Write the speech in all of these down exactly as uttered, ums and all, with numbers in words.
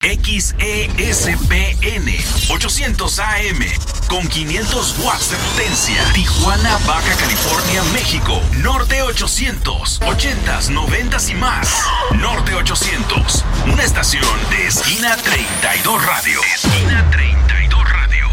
X E S P N ochocientos A M con quinientos watts de potencia. Tijuana, Baja California, México. Norte ochocientos, ochentas, noventas y más. Norte ochocientos, una estación de Esquina treinta y dos Radio. Esquina treinta y dos Radio.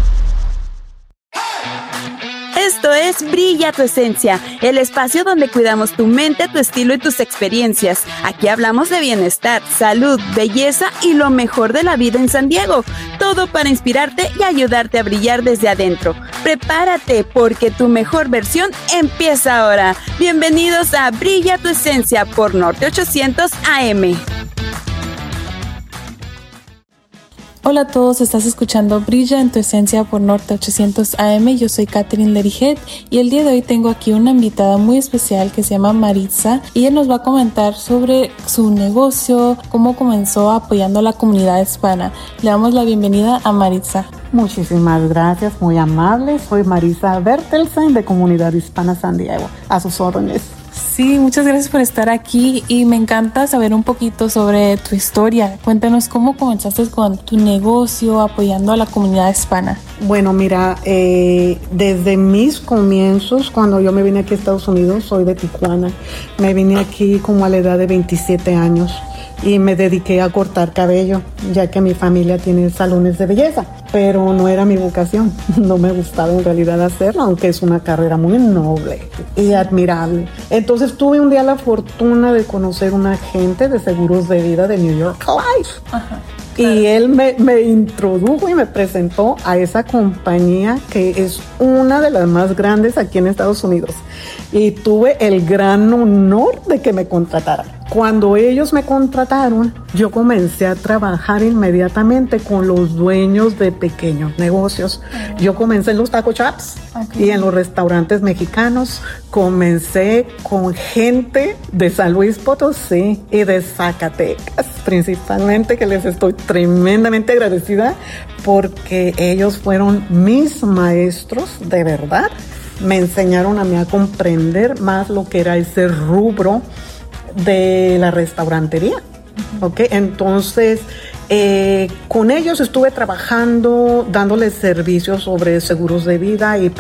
Esto es Brilla tu Esencia, el espacio donde cuidamos tu mente, tu estilo y tus experiencias. Aquí hablamos de bienestar, salud, belleza y lo mejor de la vida en San Diego. Todo para inspirarte y ayudarte a brillar desde adentro. Prepárate porque tu mejor versión empieza ahora. Bienvenidos a Brilla tu Esencia por Norte ochocientos A M. Hola a todos, estás escuchando Brilla en tu Esencia por Norte ochocientos A M. Yo soy Catherine Lerijet y el día de hoy tengo aquí una invitada muy especial que se llama Maritza y ella nos va a comentar sobre su negocio, cómo comenzó apoyando a la comunidad hispana. Le damos la bienvenida a Maritza. Muchísimas gracias, muy amable. Soy Maritza Bertelsen de Comunidad Hispana San Diego. A sus órdenes. Sí, muchas gracias por estar aquí y me encanta saber un poquito sobre tu historia. Cuéntanos cómo comenzaste con tu negocio apoyando a la comunidad hispana. Bueno, mira, eh, desde mis comienzos, cuando yo me vine aquí a Estados Unidos, soy de Tijuana. Me vine aquí como a la edad de veintisiete años y me dediqué a cortar cabello, ya que mi familia tiene salones de belleza. Pero no era mi vocación, no me gustaba en realidad hacerlo, aunque es una carrera muy noble y admirable. Entonces tuve un día la fortuna de conocer un agente de seguros de vida de New York Life. Ajá. Y él me, me introdujo y me presentó a esa compañía que es una de las más grandes aquí en Estados Unidos. Y tuve el gran honor de que me contrataran. Cuando ellos me contrataron, yo comencé a trabajar inmediatamente con los dueños de pequeños negocios. Yo comencé en los taco shops okay. y en los restaurantes mexicanos. Comencé con gente de San Luis Potosí y de Zacatecas, principalmente, que les estoy tremendamente agradecida porque ellos fueron mis maestros de verdad. Me enseñaron a mí a comprender más lo que era ese rubro de la restaurantería. ¿Ok? Entonces, eh, con ellos estuve trabajando, dándoles servicios sobre seguros de vida y